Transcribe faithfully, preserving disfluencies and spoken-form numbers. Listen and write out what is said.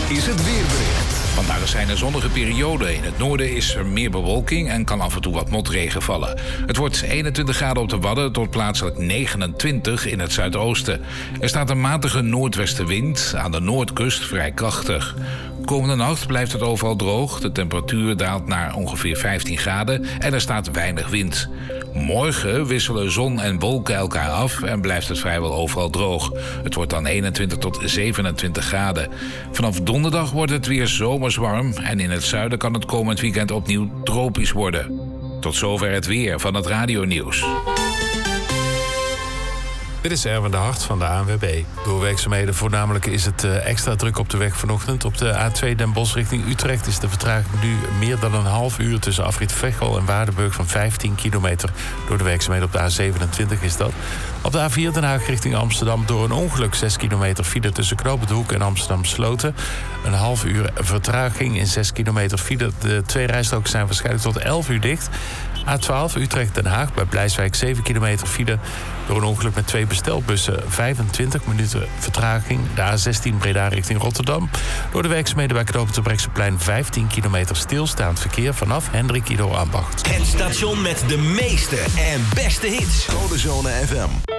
is het weerbericht. Vandaag zijn er zonnige perioden. In het noorden is er meer bewolking en kan af en toe wat motregen vallen. Het wordt eenentwintig graden op de Wadden tot plaatselijk negenentwintig in het zuidoosten. Er staat een matige noordwestenwind, aan de noordkust vrij krachtig. Komende nacht blijft het overal droog. De temperatuur daalt naar ongeveer vijftien graden en er staat weinig wind. Morgen wisselen zon en wolken elkaar af en blijft het vrijwel overal droog. Het wordt dan eenentwintig tot zevenentwintig graden. Vanaf donderdag wordt het weer zomers warm en in het zuiden kan het komend weekend opnieuw tropisch worden. Tot zover het weer van het radionieuws. Dit is Erwin de Hart van de A N W B. Door werkzaamheden voornamelijk is het extra druk op de weg vanochtend. Op de A twee Den Bosch richting Utrecht is de vertraging nu meer dan een half uur... tussen afrit Veghel en Waardenburg van vijftien kilometer. Door de werkzaamheden op de A zevenentwintig is dat. Op de A vier Den Haag richting Amsterdam door een ongeluk... zes kilometer file tussen Knoop de Hoek en Amsterdam Sloten. Een half uur vertraging in zes kilometer file. De twee rijstroken zijn waarschijnlijk tot elf uur dicht. A twaalf Utrecht-Den Haag bij Blijswijk zeven kilometer file... door een ongeluk met twee bestelbussen vijfentwintig minuten vertraging. De A zestien Breda richting Rotterdam. Door de werkzaamheden bij knooppunt Terbrechtseplein vijftien kilometer stilstaand verkeer... vanaf Hendrik Ido Ambacht. Het station met de meeste en beste hits. Codezone F M.